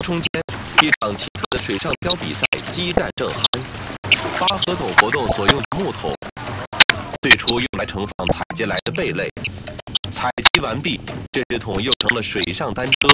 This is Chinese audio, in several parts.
冲间，一场奇特的水上漂比赛激战正酣。拔河等活动所用的木头，最初用来盛放采集来的贝类。采集完毕，这只桶又成了水上单车。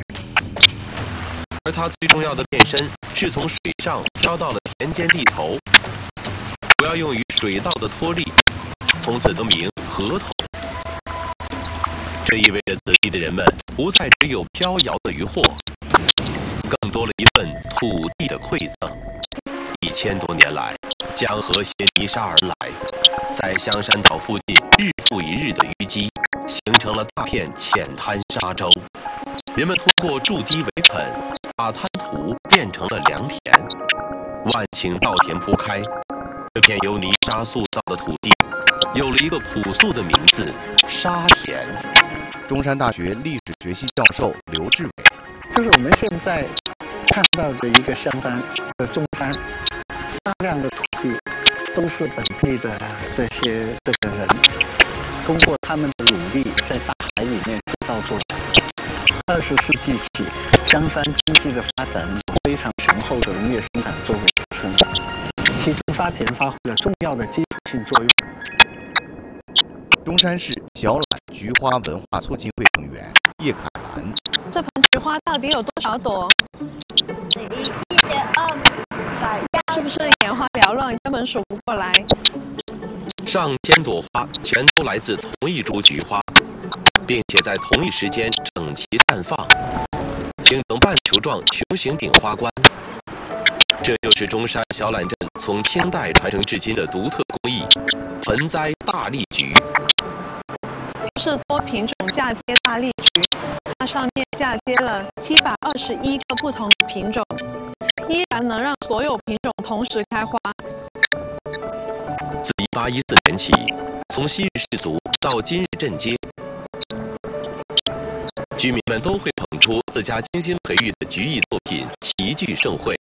而它最重要的变身是从水上飘到了田间地头，主要用于水稻的脱粒，从此得名河桶。这意味着此地的人们不再只有飘摇的渔获，更多了一份土地的馈赠。1000多年来，江河携泥沙而来，在香山岛附近日复一日的淤积，形成了大片浅滩沙洲。人们通过筑堤围垦，把滩涂变成了良田，万顷稻田铺开。这片由泥沙塑造的土地，有了一个朴素的名字——沙田。 中山大学历史学系教授刘志伟， 就是我们现在看到的一个香山的中山，大量的土地都是本地的这个人通过他们的努力，在大海里面制造出来。20世纪起，香山经济的发展非常雄厚的农业生产作为支撑，其中沙田发挥了重要的基础性作用。 中山市小榄菊花文化促进会成员叶凯兰， 这盆菊花到底有多少朵？是不是眼花缭乱，根本数不过来？ 上千朵花全都来自同一株菊花，并且在同一时间整齐绽放，形成半球状穹形顶花冠。这就是中山小榄镇从清代传承至今的独特工艺——盆栽大丽菊。 是多品种嫁接大丽菊，它上面嫁接了721个不同的品种，依然能让所有品种同时开花。 自1814年起，从昔日氏族到今日镇街，居民们都会捧出自家精心培育的菊艺作品，齐聚盛会。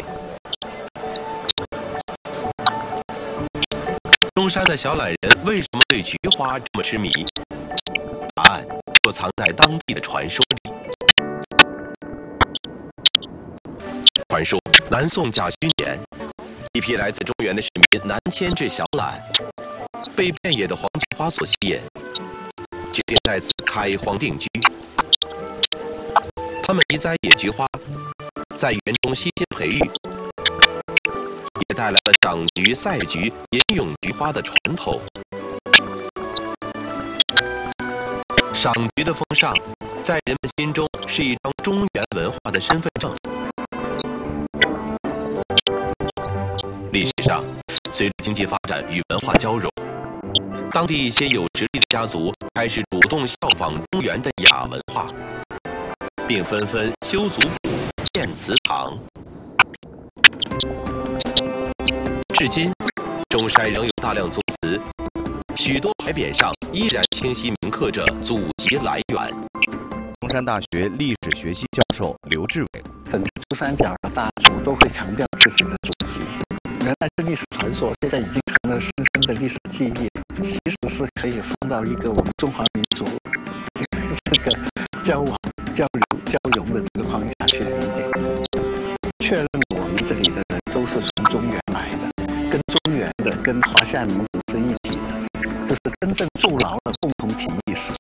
中山的小榄人为什么对菊花这么痴迷？答案就藏在当地的传说里。传说南宋甲戌年，一批来自中原的市民南迁至小榄，被遍野的黄菊花所吸引，决定在此开荒定居。他们移栽野菊花，在园中悉心培育，也带来了赏菊、赛菊、吟咏菊花的传统。赏菊的风尚，在人们心中是一张中原文化的身份证。历史上，随着经济发展与文化交融，当地一些有实力的家族开始主动效仿中原的雅文化，并纷纷修族谱、建祠堂。至今，中山仍有大量宗祠，许多牌匾上依然清晰铭刻着祖籍来源。 中山大学历史学系教授刘志伟， 整个珠三角的大族都会强调自己的祖籍，原来是历史传说，现在已经成了深深的历史记忆，其实是可以放到一个我们中华民族这个交往、交流、交融的这个框架去理解，确认我们这里的人都是从中原来的，跟中原的、跟华夏民族是一体的，就是真正筑牢了共同体意识。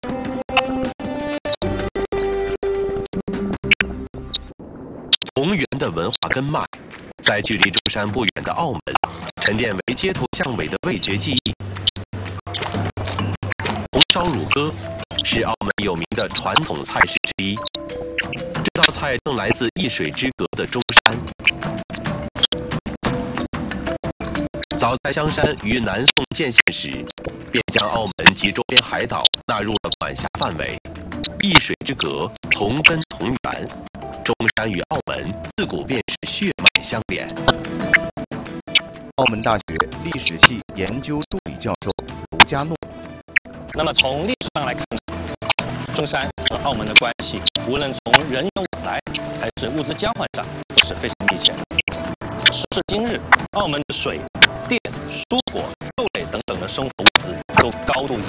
同源的文化根脉，在距离中山不远的澳门，沉淀为街头巷尾的味觉记忆。红烧乳鸽是澳门有名的传统菜式之一，这道菜正来自一水之隔的中山。早在香山于南宋建县时，便将澳门及周边海岛纳入了管辖范围。一水之隔，同根同源，中山与澳门自古便是血脉相连。 澳门大学历史系研究助理教授卢家诺。 那么从历史上来看，中山和澳门的关系，无论从人员往来还是物资交换上，都是非常密切的。时至今日，澳门的水电、蔬果、肉类等等的生活物资都高度依